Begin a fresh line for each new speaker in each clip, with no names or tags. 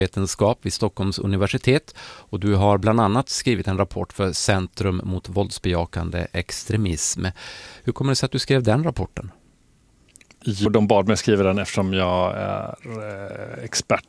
vetenskap vid Stockholms universitet och du har bland annat skrivit en rapport för Centrum mot våldsbejakande extremism. Hur kommer det sig att du skrev den rapporten?
De bad mig skriva den eftersom jag är expert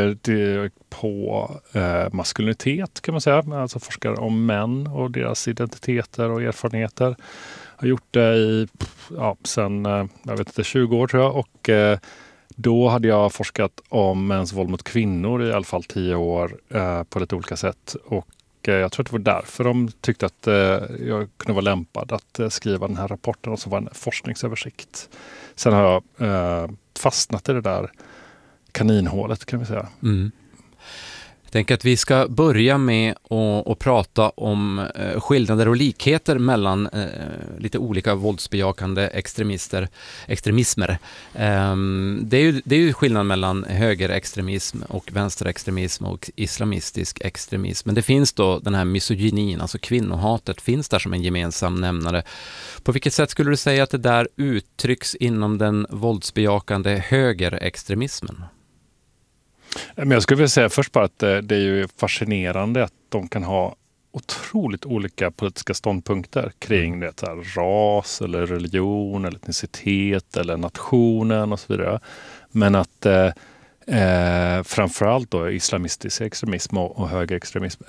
på maskulinitet kan man säga. Alltså forskar om män och deras identiteter och erfarenheter. Jag har gjort det sen 20 år tror jag och då hade jag forskat om mäns våld mot kvinnor i alla fall 10 år på lite olika sätt. Och jag tror att det var därför de tyckte att jag kunde vara lämpad att skriva den här rapporten och så var en forskningsöversikt. Sen har jag fastnat i det där kaninhålet kan vi säga.
Mm. Jag tänker att vi ska börja med att prata om skillnader och likheter mellan lite olika våldsbejakande extremismer. Det är ju skillnad mellan högerextremism och vänsterextremism och islamistisk extremism. Men det finns då den här misogynin, alltså kvinnohatet, finns där som en gemensam nämnare. På vilket sätt skulle du säga att det där uttrycks inom den våldsbejakande högerextremismen?
Men jag skulle vilja säga först bara att det är ju fascinerande att de kan ha otroligt olika politiska ståndpunkter kring det här, ras eller religion eller etnicitet eller nationen och så vidare. Men att framförallt då islamistisk extremism och högerextremism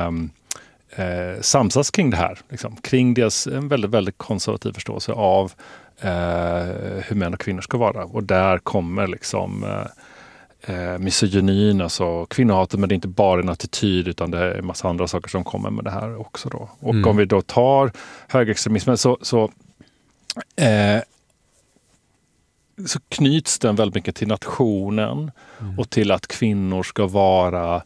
samsas kring det här. Liksom, kring deras en väldigt, väldigt konservativ förståelse av hur män och kvinnor ska vara. Och där kommer liksom misogynin, alltså kvinnohatet, men det är inte bara en attityd utan det är en massa andra saker som kommer med det här också då. Och om vi då tar högerextremismen så knyts den väldigt mycket till nationen och till att kvinnor ska vara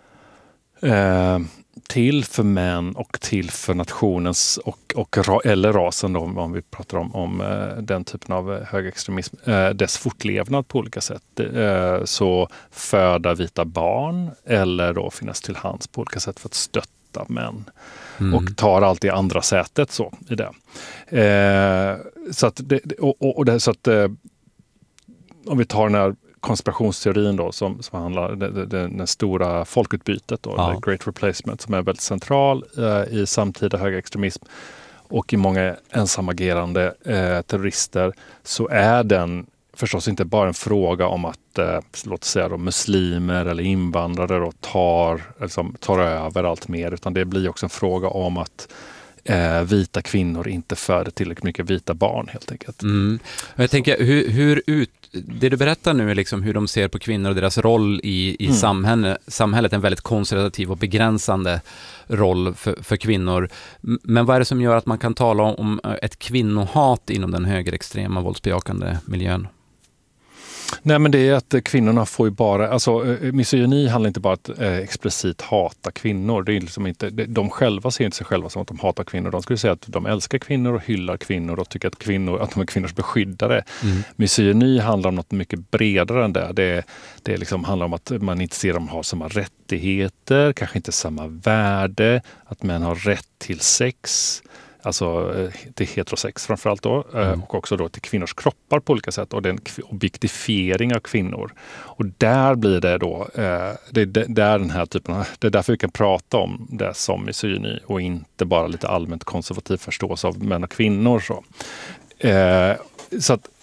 till för män och till för nationens eller rasen då, om vi pratar om den typen av högerextremism, dess fortlevnad på olika sätt. Så föda vita barn eller då finnas till hands på olika sätt för att stötta män. Och tar alltid andra sätet så i det. Om vi tar den här konspirationsteorin då som handlar det stora folkutbytet då, the Great Replacement, som är väldigt central i samtida högerextremism och i många ensamagerande terrorister, så är den förstås inte bara en fråga om att låt säga då, muslimer eller invandrare då tar över allt mer, utan det blir också en fråga om att vita kvinnor inte föder tillräckligt mycket vita barn helt enkelt.
Jag tänker det du berättar nu är liksom hur de ser på kvinnor och deras roll i samhället, en väldigt konservativ och begränsande roll för kvinnor. Men vad är det som gör att man kan tala om ett kvinnohat inom den högerextrema våldsbejakande miljön?
Nej, men det är att kvinnorna får ju bara, alltså misogyni handlar inte bara om att explicit hata kvinnor. Det är liksom inte, de själva ser inte sig själva som att de hatar kvinnor. De skulle säga att de älskar kvinnor och hyllar kvinnor och tycker att de är kvinnors beskyddare. Misogyni handlar om något mycket bredare än det. Det liksom handlar om att man inte ser dem ha samma rättigheter, kanske inte samma värde, att män har rätt till sex. Alltså till heterosex framförallt då, och också då till kvinnors kroppar på olika sätt och den objektifiering av kvinnor. Och där blir det då, det är den här typen av, det är därför vi kan prata om det som misogyni och inte bara lite allmänt konservativ förståelse av män och kvinnor. Så att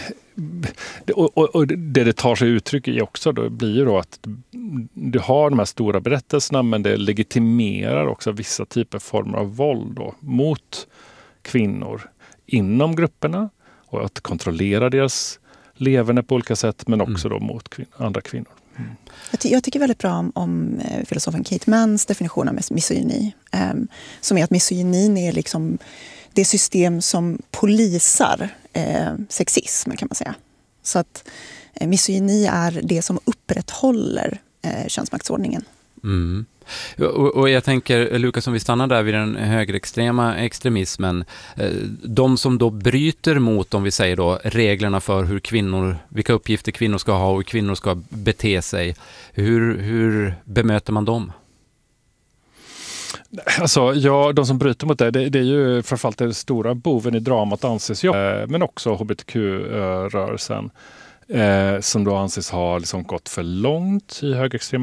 och det tar sig uttryck i också då blir ju då att du har de här stora berättelserna, men det legitimerar också vissa typer former av våld då, mot kvinnor inom grupperna och att kontrollera deras levande på olika sätt, men också då mot andra kvinnor.
Jag tycker väldigt bra om filosofen Kate Manns definition av misogyni, som är att misogynin är liksom det system som polisar sexism, kan man säga. Så att misogyni är det som upprätthåller könsmaktsordningen.
Och jag tänker, Lukas, om vi stannar där vid den högerextrema extremismen, de som då bryter mot, om vi säger då, reglerna för vilka uppgifter kvinnor ska ha och hur kvinnor ska bete sig, hur bemöter man dem?
Alltså, de som bryter mot det är ju framförallt den stora boven i dramat anses ju, men också hbtq-rörelsen som då anses ha liksom gått för långt i högerextrema